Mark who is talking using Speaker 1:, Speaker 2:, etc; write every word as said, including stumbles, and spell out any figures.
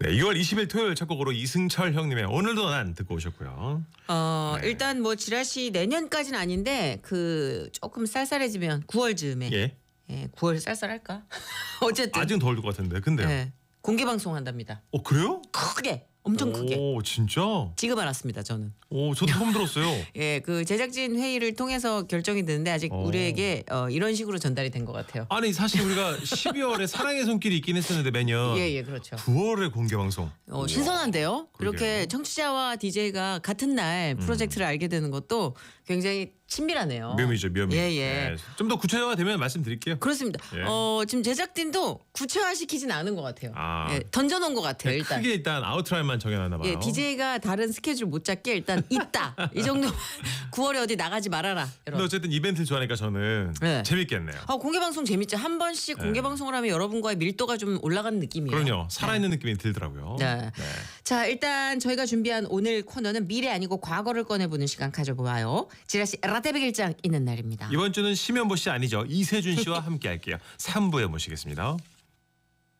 Speaker 1: 네, 유월 이십일 토요일 첫 곡으로 이승철 형님의 오늘도 난 듣고 오셨고요.
Speaker 2: 어
Speaker 1: 네.
Speaker 2: 일단 뭐 지라시 내년까지는 아닌데 그 조금 쌀쌀해지면 구월 즈음에
Speaker 1: 예.
Speaker 2: 예, 구월 쌀쌀할까? 어쨌든
Speaker 1: 아직은 더울 것 같은데. 근데요.
Speaker 2: 예, 공개 방송한답니다.
Speaker 1: 어 그래요?
Speaker 2: 크게 엄청 크게.
Speaker 1: 오 진짜?
Speaker 2: 지금 알았습니다 저는.
Speaker 1: 오 저도 처음 들었어요.
Speaker 2: 예, 그 제작진 회의를 통해서 결정이 됐는데 아직
Speaker 1: 오.
Speaker 2: 우리에게 어, 이런 식으로 전달이 된 것 같아요.
Speaker 1: 아니 사실 우리가 십이월에 사랑의 손길이 있긴 했었는데 매년
Speaker 2: 예, 예, 그렇죠.
Speaker 1: 구월에 공개 방송.
Speaker 2: 어, 신선한데요.
Speaker 1: 그러게요.
Speaker 2: 이렇게 청취자와 디제이가 같은 날 프로젝트를 알게 되는 것도 굉장히 친밀하네요.
Speaker 1: 묘미죠, 묘미.
Speaker 2: 예, 예.
Speaker 1: 네, 좀 더 구체화가 되면 말씀드릴게요.
Speaker 2: 그렇습니다.
Speaker 1: 예.
Speaker 2: 어, 지금 제작진도 구체화시키진 않은 것 같아요.
Speaker 1: 아.
Speaker 2: 예, 던져놓은 것 같아요. 일단.
Speaker 1: 크게 일단 아웃라인만 정해놨나 봐요.
Speaker 2: 예, 디제이가 다른 스케줄 못 잡게 일단 있다. 이 정도 구월에 어디 나가지 말아라.
Speaker 1: 근데
Speaker 2: 이런.
Speaker 1: 어쨌든 이벤트 좋아하니까 저는
Speaker 2: 네.
Speaker 1: 재밌겠네요.
Speaker 2: 아, 공개 방송 재밌죠. 한 번씩 공개 방송을 하면 여러분과의 밀도가 좀 올라가는 느낌이에요.
Speaker 1: 그럼요. 살아있는 느낌이 들더라고요.
Speaker 2: 네.
Speaker 1: 네.
Speaker 2: 자, 일단 저희가 준비한 오늘 코너는 미래 아니고 과거를 꺼내보는 시간 가져보아요. 지라시 라떼백일장 있는 날입니다.
Speaker 1: 이번 주는 심현보 씨 아니죠. 이세준 씨와 함께 할게요. 삼 부에 모시겠습니다.